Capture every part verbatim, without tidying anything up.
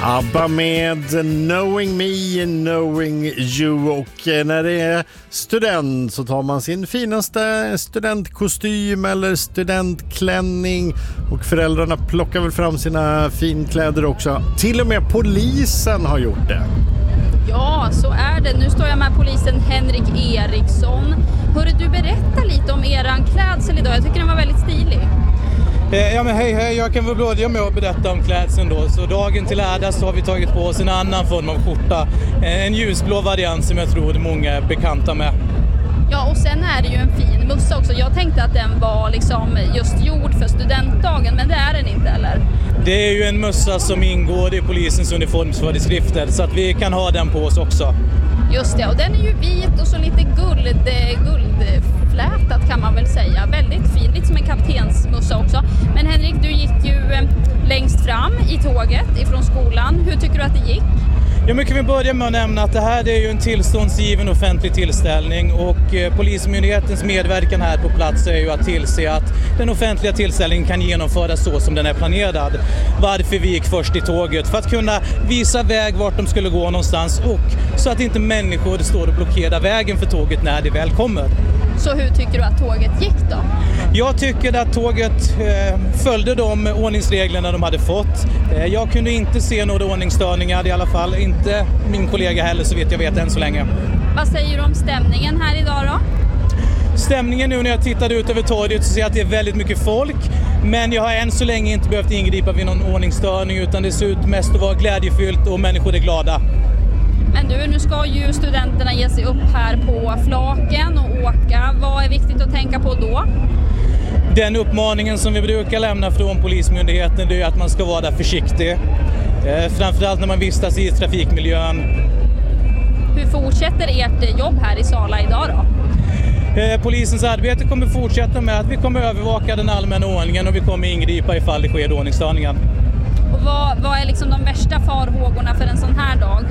ABBA med Knowing Me, Knowing You. Och när det är student så tar man sin finaste studentkostym eller studentklänning. Och föräldrarna plockar väl fram sina finkläder också. Till och med polisen har gjort det. Ja, så är det. Nu står jag med polisen Henrik Eriksson. Hörru, du berätta lite om eran klädsel idag. Jag tycker den var väldigt stilig. Ja men hej hej, jag kan väl börja med att berätta om klädseln då. Så dagen till ära så har vi tagit på oss en annan form av skjorta. En ljusblå variant som jag tror många är bekanta med. Ja, och sen är det ju en fin mussa också. Jag tänkte att den var liksom just gjord för studentdagen, men det är den inte, eller? Det är ju en mussa som ingår i polisens uniformsföreskrifter, så att vi kan ha den på oss också. Just det, och den är ju vit och så lite guld, guldflätat kan man väl säga. Väldigt fin, lite som en kaptensmussa också. Men Henrik, du gick ju längst fram i tåget ifrån skolan. Hur tycker du att det gick? Ja, men kan vi börja med att nämna att det här är ju en tillståndsgiven offentlig tillställning och eh, Polismyndighetens medverkan här på plats är ju att tillse att den offentliga tillställningen kan genomföras så som den är planerad. Varför vi gick först i tåget, för att kunna visa väg vart de skulle gå någonstans och så att inte människor står och blockerar vägen för tåget när det väl kommer. Så hur tycker du att tåget gick då? Jag tycker att tåget eh, följde de ordningsreglerna de hade fått. Eh, jag kunde inte se några ordningsstörningar, i alla fall inte min kollega heller, så vet jag vet än så länge. Vad säger du om stämningen här idag då? Stämningen nu när jag tittade ut över torget så ser jag att det är väldigt mycket folk. Men jag har än så länge inte behövt ingripa vid någon ordningsstörning, utan det ser ut mest att vara glädjefyllt och människor är glada. Men du, nu ska ju studenterna ge sig upp här på flaken och åka. Vad är viktigt att tänka på då? Den uppmaningen som vi brukar lämna från Polismyndigheten, det är att man ska vara där försiktig. Eh, framförallt när man vistas i trafikmiljön. Hur fortsätter ert jobb här i Sala idag då? Eh, polisens arbete kommer fortsätta med att vi kommer övervaka den allmänna ordningen och vi kommer ingripa ifall det sker ordningsstörningar. Och vad, vad är liksom de värsta farhågorna för en sån här dag?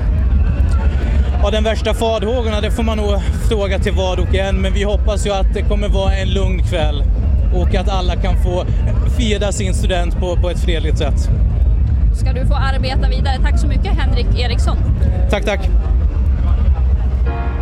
Ja, den värsta farhågorna, det får man nog fråga till var och en, men vi hoppas ju att det kommer vara en lugn kväll och att alla kan få fira sin student på, på ett fredligt sätt. Ska du få arbeta vidare. Tack så mycket, Henrik Eriksson. Tack, tack.